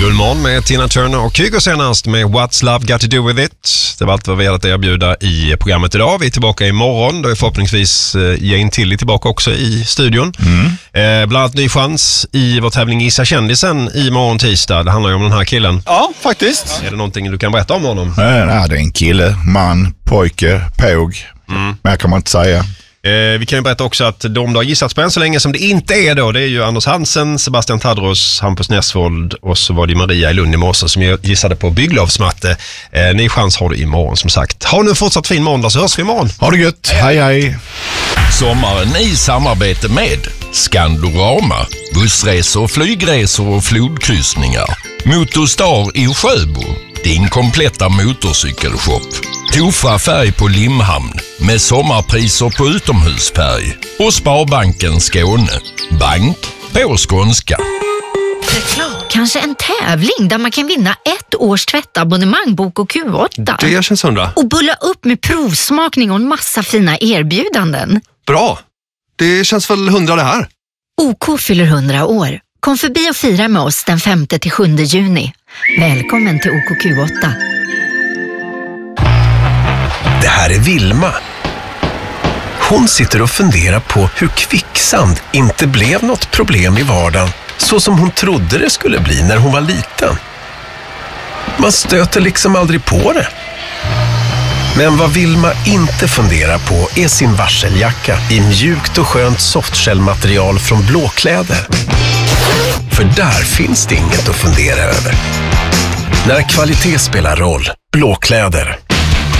Gullmorgon med Tina Turner och Kygo senast med What's Love Got To Do With It. Det var allt vad vi hade att erbjuda i programmet idag. Vi är tillbaka imorgon. Då är förhoppningsvis Jane Tilly tillbaka också i studion. Bland annat ny chans i vår tävling Gissa kändisen i morgon tisdag. Det handlar ju om den här killen. Ja, faktiskt. Är det någonting du kan berätta om honom? Nej, det är en kille, man, pojke, påg. Mer kan man inte säga. Vi kan ju berätta också att de har gissat på än så länge som det inte är då. Det är ju Anders Hansen, Sebastian Tadros, Hampus Nessvold och så var det Maria i Lund i morse som gissade på bygglovsmatte. Ny chans har du imorgon som sagt. Ha nu en fortsatt fin måndag så hörs vi imorgon. Ha det gött, hej hej. Sommaren i samarbete med Skandorama, bussresor, flygresor och flodkryssningar. Motorstar i Sjöbo, din kompletta motorcykelshop. Tofa färg på Limhamn med sommarpriser på utomhusfärg. Och Sparbanken Skåne, bank på skånska. Kanske en tävling där man kan vinna 1 års tvättabonnemang, bok och Q8. Det känns 100. Och bulla upp med provsmakning och en massa fina erbjudanden. Bra. Det känns väl 100 det här. OK fyller 100 år. Kom förbi och fira med oss den 5-7 juni. Välkommen till OKQ8. Det här är Vilma. Hon sitter och funderar på hur kvicksand inte blev något problem i vardagen så som hon trodde det skulle bli när hon var liten. Man stöter liksom aldrig på det. Men vad Vilma inte funderar på är sin varseljacka i mjukt och skönt softshellmaterial från Blåkläder. För där finns det inget att fundera över. När kvalitet spelar roll, Blåkläder.